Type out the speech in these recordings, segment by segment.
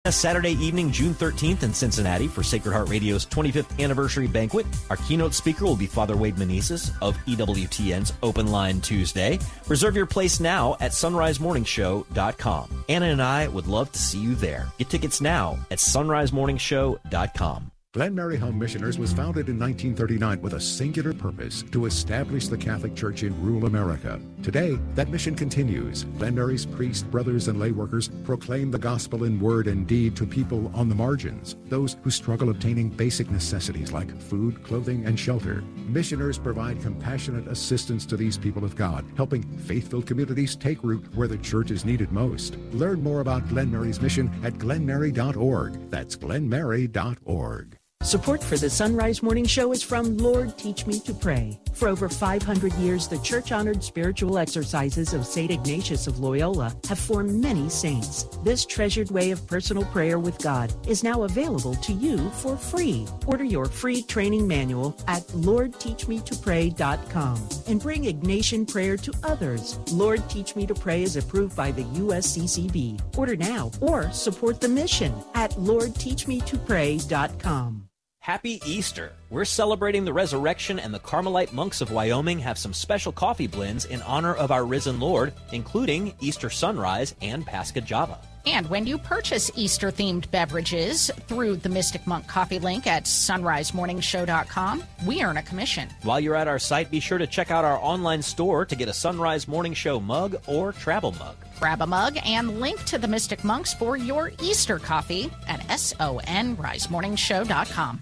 Saturday evening, June 13th in Cincinnati for Sacred Heart Radio's 25th anniversary banquet. Our keynote speaker will be Father Wade Meneses of EWTN's Open Line Tuesday. Reserve your place now at sunrisemorningshow.com. Anna and I would love to see you there. Get tickets now at sunrisemorningshow.com. Glen Mary Home Missioners was founded in 1939 with a singular purpose to establish the Catholic Church in rural America. Today, that mission continues. Glen Mary's priests, brothers, and lay workers proclaim the gospel in word and deed to people on the margins, those who struggle obtaining basic necessities like food, clothing, and shelter. Missioners provide compassionate assistance to these people of God, helping faith-filled communities take root where the church is needed most. Learn more about Glen Mary's mission at glenmary.org. That's glenmary.org. Support for the Sunrise Morning Show is from Lord Teach Me to Pray. For over 500 years, the church-honored spiritual exercises of St. Ignatius of Loyola have formed many saints. This treasured way of personal prayer with God is now available to you for free. Order your free training manual at LordTeachMeToPray.com and bring Ignatian prayer to others. Lord Teach Me to Pray is approved by the USCCB. Order now or support the mission at LordTeachMeToPray.com. Happy Easter! We're celebrating the resurrection, and the Carmelite monks of Wyoming have some special coffee blends in honor of our risen Lord, including Easter Sunrise and Pascha Java. And when you purchase Easter-themed beverages through the Mystic Monk coffee link at sunrisemorningshow.com, we earn a commission. While you're at our site, be sure to check out our online store to get a Sunrise Morning Show mug or travel mug. Grab a mug and link to the Mystic Monks for your Easter coffee at sunrisemorningshow.com.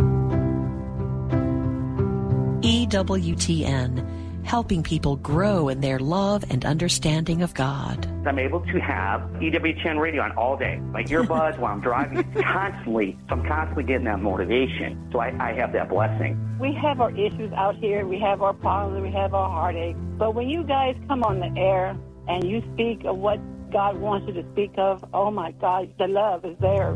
EWTN, helping people grow in their love and understanding of God. I'm able to have EWTN radio on all day. My earbuds while I'm driving, I'm constantly getting that motivation. So I have that blessing. We have our issues out here. We have our problems. We have our heartaches. But when you guys come on the air and you speak of what God wants you to speak of, oh my God, the love is there.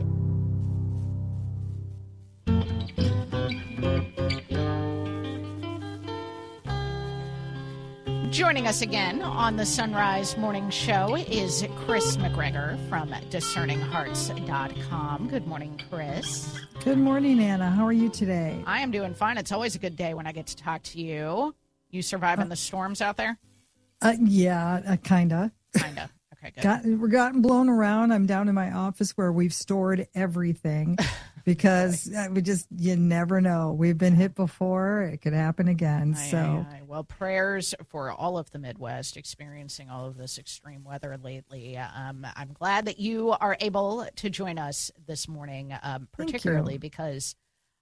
Joining us again on the Sunrise Morning Show is Chris McGregor from DiscerningHearts.com. Good morning, Chris. Good morning, Anna. How are you today? I am doing fine. It's always a good day when I get to talk to you. You surviving the storms out there? Yeah, kind of. Kind of. Okay, good. We're gotten blown around. I'm down in my office where we've stored everything because you never know. We've been hit before. It could happen again. Well, prayers for all of the Midwest experiencing all of this extreme weather lately. I'm glad that you are able to join us this morning, particularly because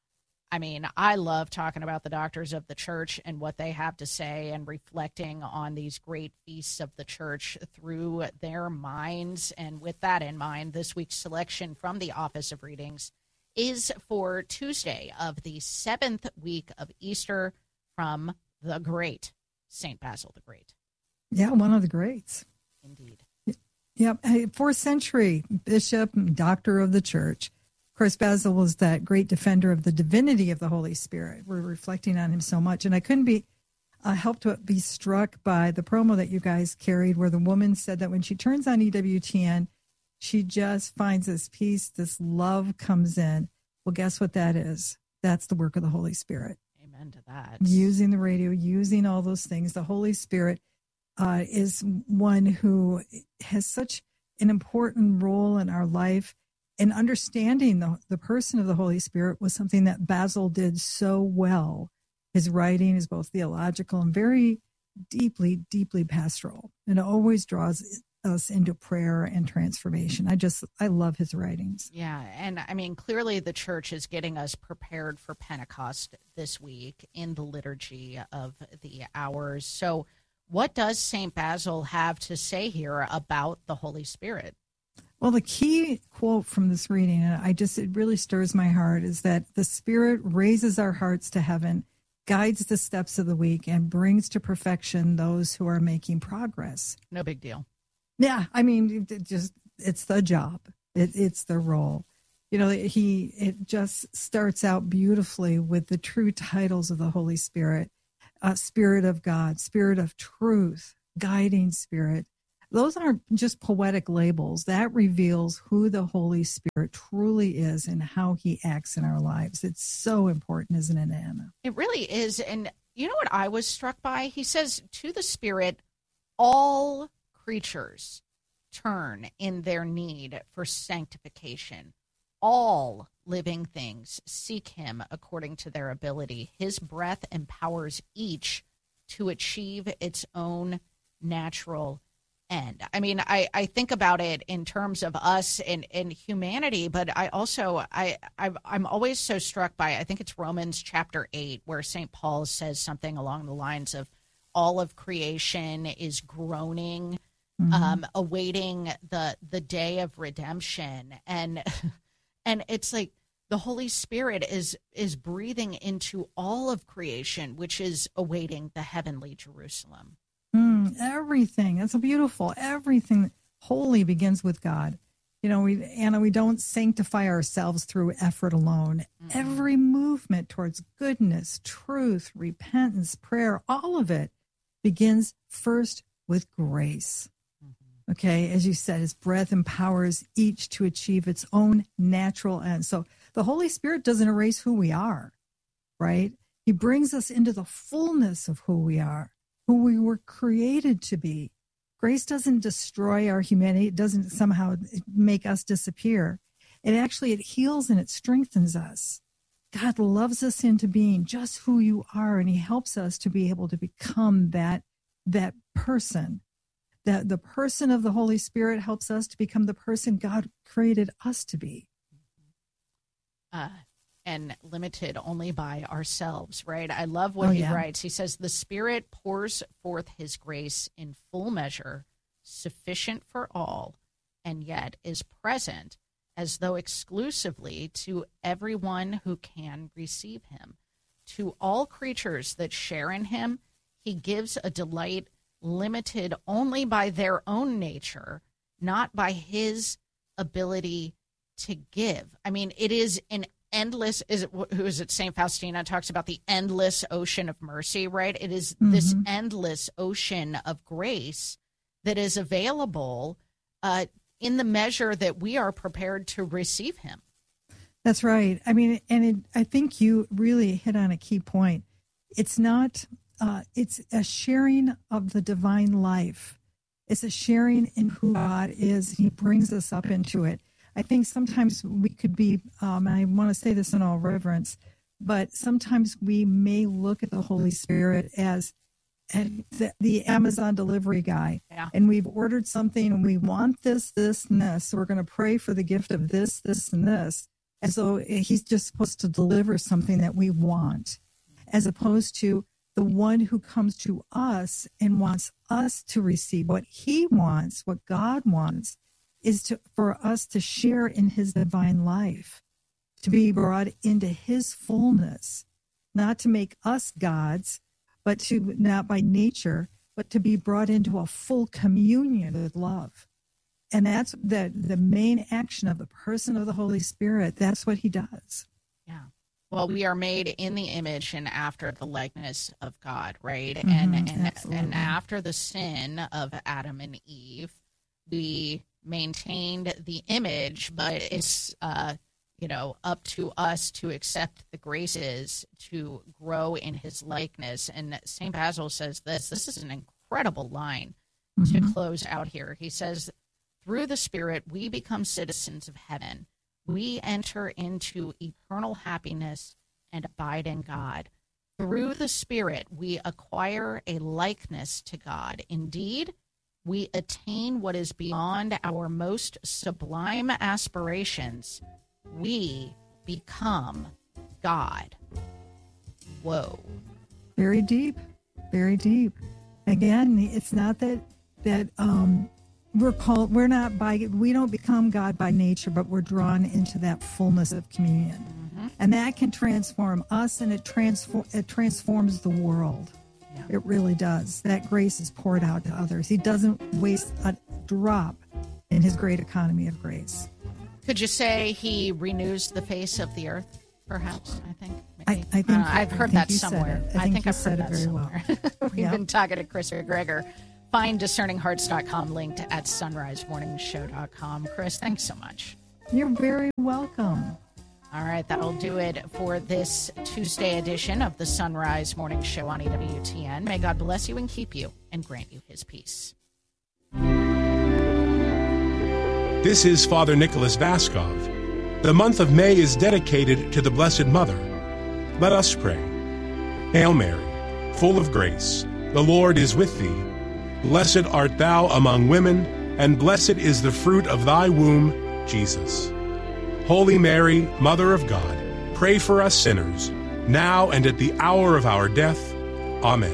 I love talking about the doctors of the church and what they have to say and reflecting on these great feasts of the church through their minds. And with that in mind, this week's selection from the Office of Readings is for Tuesday of the 7th week of Easter from the great St. Basil the Great. Yeah, one of the greats. Indeed. Yep, 4th century bishop and doctor of the church. Of course, Basil was that great defender of the divinity of the Holy Spirit. We're reflecting on him so much. And I couldn't be helped to be struck by the promo that you guys carried where the woman said that when she turns on EWTN, she just finds this peace, this love comes in. Well, guess what that is? That's the work of the Holy Spirit. Amen to that. Using the radio, using all those things. The Holy Spirit is one who has such an important role in our life. And understanding the person of the Holy Spirit was something that Basil did so well. His writing is both theological and very deeply, deeply pastoral. And it always draws us into prayer and transformation. I love his writings. Yeah. And clearly the church is getting us prepared for Pentecost this week in the liturgy of the hours. So what does St. Basil have to say here about the Holy Spirit? Well, the key quote from this reading, and it really stirs my heart, is that the Spirit raises our hearts to heaven, guides the steps of the week, and brings to perfection those who are making progress. No big deal. Yeah, it's the job. It's the role. It just starts out beautifully with the true titles of the Holy Spirit, Spirit of God, Spirit of truth, guiding Spirit, those aren't just poetic labels. That reveals who the Holy Spirit truly is and how he acts in our lives. It's so important, isn't it, Anna? It really is. And you know what I was struck by? He says, to the Spirit, all creatures turn in their need for sanctification. All living things seek him according to their ability. His breath empowers each to achieve its own natural end. I mean, I think about it in terms of us and humanity, but I also, I'm always so struck by, I think it's Romans chapter 8, where St. Paul says something along the lines of all of creation is groaning, awaiting the day of redemption. And it's like the Holy Spirit is breathing into all of creation, which is awaiting the heavenly Jerusalem. Everything. That's beautiful. Everything holy begins with God. You know, we don't sanctify ourselves through effort alone. Every movement towards goodness, truth, repentance, prayer, all of it begins first with grace. Okay, as you said, his breath empowers each to achieve its own natural end. So the Holy Spirit doesn't erase who we are, right? He brings us into the fullness of who we are, who we were created to be. Grace doesn't destroy our humanity. It doesn't somehow make us disappear. It heals and it strengthens us. God loves us into being just who you are, and he helps us to be able to become that person. That the person of the Holy Spirit helps us to become the person God created us to be. And limited only by ourselves, right? I love what he writes. He says, the Spirit pours forth his grace in full measure, sufficient for all, and yet is present as though exclusively to everyone who can receive him. To all creatures that share in him, he gives a delight limited only by their own nature, not by his ability to give. I mean, it is an endless, who is it? St. Faustina talks about the endless ocean of mercy, right? It is this endless ocean of grace that is available in the measure that we are prepared to receive him. That's right. I mean, I think you really hit on a key point. It's not, it's a sharing of the divine life. It's a sharing in who God is. He brings us up into it. I think sometimes we could be, and I want to say this in all reverence, but sometimes we may look at the Holy Spirit as the Amazon delivery guy. Yeah. And we've ordered something and we want this, and this. So we're going to pray for the gift of this, and this. And so he's just supposed to deliver something that we want, as opposed to the one who comes to us and wants us to receive what he wants, what God wants, is for us to share in his divine life, to be brought into his fullness, not to make us gods, but to, not by nature, but to be brought into a full communion with love. And that's the main action of the person of the Holy Spirit. That's what he does. Yeah. Well, we are made in the image and after the likeness of God, right? And after the sin of Adam and Eve, we maintained the image, but it's up to us to accept the graces to grow in his likeness. And St. Basil says this is an incredible line to close out here. He says, through the Spirit, we become citizens of heaven. We enter into eternal happiness and abide in God. Through the Spirit, we acquire a likeness to God. Indeed, we attain what is beyond our most sublime aspirations. We become God. Whoa. Very deep. Very deep. Again, it's not that we don't become God by nature, but we're drawn into that fullness of communion. And that can transform us, and it transforms the world. Yeah. It really does. That grace is poured out to others. He doesn't waste a drop in his great economy of grace. Could you say he renews the face of the earth, perhaps? I think. Maybe. I've heard that somewhere. I think I've heard that very somewhere. Well. We've been talking to Chris McGregor, find discerninghearts.com linked at sunrisemorningshow.com. Chris, thanks so much. You're very welcome. All right, that'll do it for this Tuesday edition of the Sunrise Morning Show on EWTN. May God bless you and keep you and grant you his peace. This is Father Nicholas Vaskov. The month of May is dedicated to the Blessed Mother. Let us pray. Hail Mary, full of grace, the Lord is with thee. Blessed art thou among women, and blessed is the fruit of thy womb, Jesus. Holy Mary, Mother of God, pray for us sinners, now and at the hour of our death. Amen.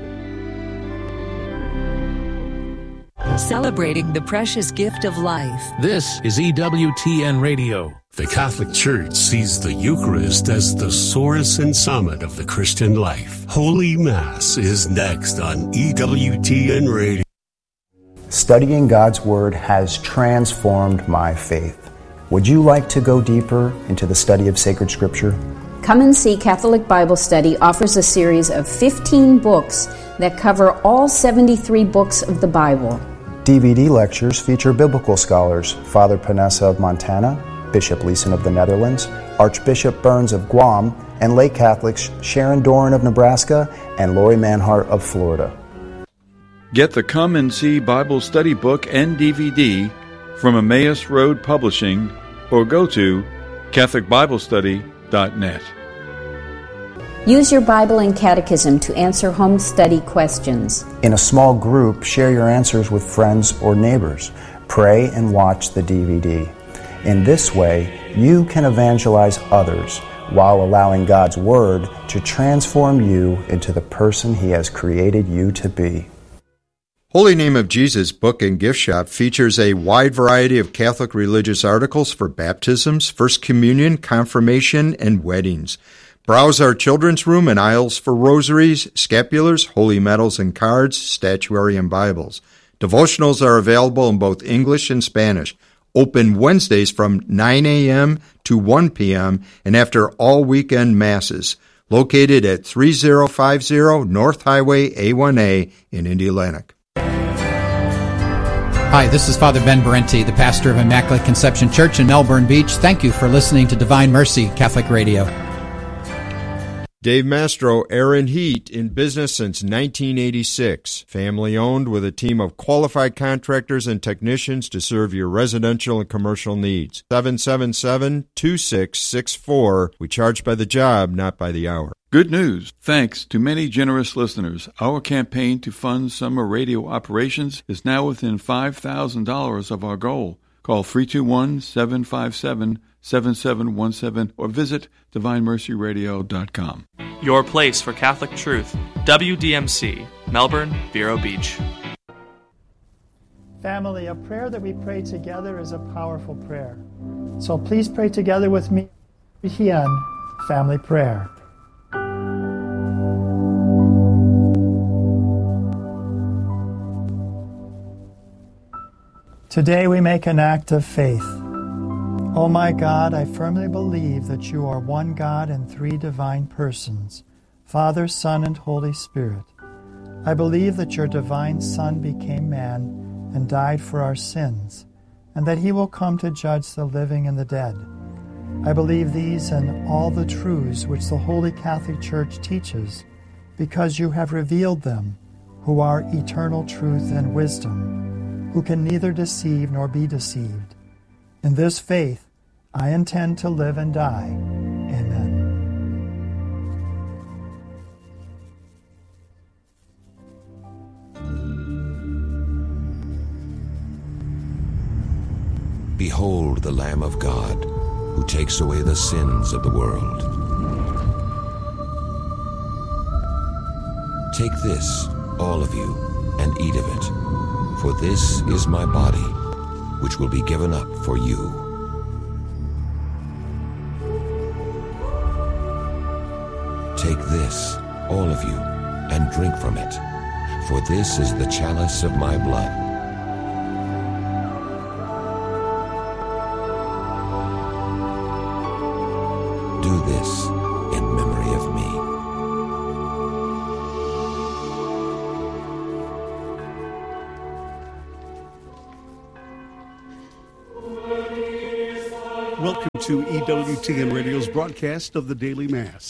Celebrating the precious gift of life. This is EWTN Radio. The Catholic Church sees the Eucharist as the source and summit of the Christian life. Holy Mass is next on EWTN Radio. Studying God's Word has transformed my faith. Would you like to go deeper into the study of sacred Scripture? Come and See Catholic Bible Study offers a series of 15 books that cover all 73 books of the Bible. DVD lectures feature biblical scholars Father Panessa of Montana, Bishop Leeson of the Netherlands, Archbishop Burns of Guam, and lay Catholics Sharon Doran of Nebraska and Lori Manhart of Florida. Get the Come and See Bible Study book and DVD from Emmaus Road Publishing or go to CatholicBibleStudy.net. Use your Bible and Catechism to answer home study questions. In a small group, share your answers with friends or neighbors. Pray and watch the DVD. In this way, you can evangelize others while allowing God's Word to transform you into the person He has created you to be. Holy Name of Jesus Book and Gift Shop features a wide variety of Catholic religious articles for baptisms, First Communion, confirmation, and weddings. Browse our children's room and aisles for rosaries, scapulars, holy medals and cards, statuary, and Bibles. Devotionals are available in both English and Spanish. Open Wednesdays from 9 a.m. to 1 p.m. and after all weekend masses. Located at 3050 North Highway A1A in Indianapolis. Hi, this is Father Ben Berenti, the pastor of Immaculate Conception Church in Melbourne Beach. Thank you for listening to Divine Mercy Catholic Radio. Dave Mastro, Aaron Heat, in business since 1986. Family owned with a team of qualified contractors and technicians to serve your residential and commercial needs. 777-2664. We charge by the job, not by the hour. Good news. Thanks to many generous listeners, our campaign to fund summer radio operations is now within $5,000 of our goal. Call 321-757-7717 or visit DivineMercyRadio.com. Your place for Catholic truth. WDMC, Melbourne, Vero Beach. Family, a prayer that we pray together is a powerful prayer. So please pray together with me. Hien, family prayer. Today we make an act of faith. Oh my God, I firmly believe that you are one God in three divine persons, Father, Son, and Holy Spirit. I believe that your divine Son became man and died for our sins, and that he will come to judge the living and the dead. I believe these and all the truths which the Holy Catholic Church teaches, because you have revealed them, who are eternal truth and wisdom, who can neither deceive nor be deceived. In this faith, I intend to live and die. Amen. Behold the Lamb of God, who takes away the sins of the world. Take this, all of you, and eat of it, for this is my body, which will be given up for you. Take this, all of you, and drink from it, for this is the chalice of my blood. Do this in memory of me. to EWTN Radio's broadcast of the Daily Mass.